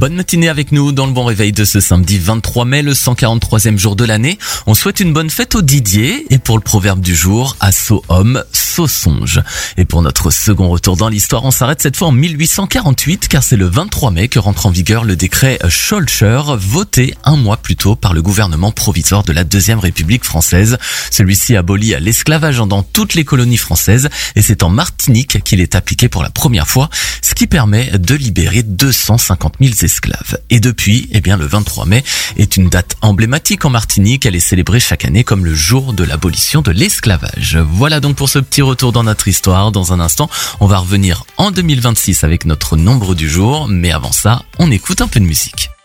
Bonne matinée avec nous dans le bon réveil de ce samedi 23 mai, le 143e jour de l'année. On souhaite une bonne fête au Didier et pour le proverbe du jour, à saut homme, saut songe. Et pour notre second retour dans l'histoire, on s'arrête cette fois en 1848 car c'est le 23 mai que rentre en vigueur le décret Schœlcher, voté un mois plus tôt par le gouvernement provisoire de la Deuxième République française. Celui-ci abolit l'esclavage dans toutes les colonies françaises et c'est en Martinique qu'il est appliqué pour la première fois, ce qui permet de libérer 250 000 esclaves. Et depuis, le 23 mai est une date emblématique en Martinique. Elle est célébrée chaque année comme le jour de l'abolition de l'esclavage. Voilà donc pour ce petit retour dans notre histoire. Dans un instant, on va revenir en 2026 avec notre nombre du jour. Mais avant ça, on écoute un peu de musique.